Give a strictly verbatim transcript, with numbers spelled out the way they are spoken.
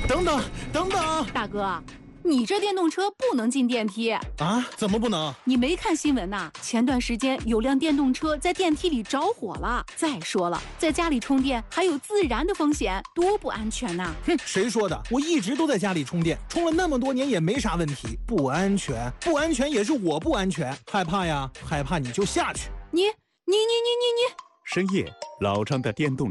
等等等等， 大哥，你这电动车不能进电梯啊？怎么不能？ 你没看新闻呐？前段时间有辆电动车在电梯里着火了。再说了，在家里充电还有自燃的风险，多不安全呐！ 哼，谁说的？我一直都在家里充电，充了那么多年也没啥问题。不安全，不安全也是我不安全，害怕呀，害怕你就下去。 你你你你你你， 深夜，老张的电动